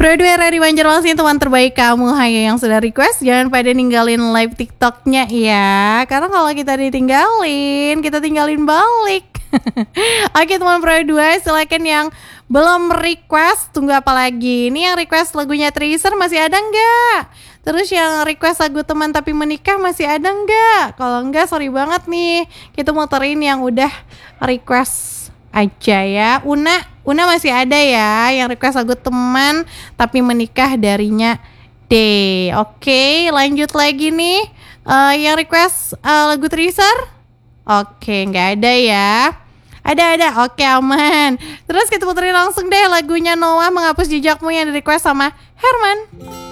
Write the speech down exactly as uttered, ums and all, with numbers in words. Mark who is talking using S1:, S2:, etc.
S1: Berdua dari Banjarmasin, teman terbaik kamu. Hai yang sudah request, jangan pada ninggalin live TikToknya ya. Karena kalau kita ditinggalin, kita tinggalin balik. Oke teman Berdua, silakan yang belum request, tunggu apa lagi? Ini yang request lagunya Tracer masih ada nggak? Terus yang request lagu teman tapi menikah masih ada nggak? Kalau nggak sorry banget nih, kita muterin yang udah request aja ya. Una, Una masih ada ya yang request lagu teman tapi menikah darinya D. Oke, lanjut lagi nih. Uh, yang request uh, lagu Tracer? Oke, nggak ada ya. Ada ada, oke aman. Terus kita puterin langsung deh lagunya Noah, Menghapus Jejakmu yang di request sama Herman.